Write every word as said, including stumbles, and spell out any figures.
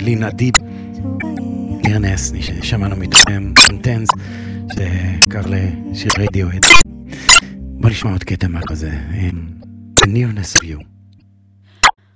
לינה דיפ, לירנס, שמענו מתוכם אינטנס, שקר לשיר רדיו. בוא נשמע עוד קטע מה כזה, The Nearness of You.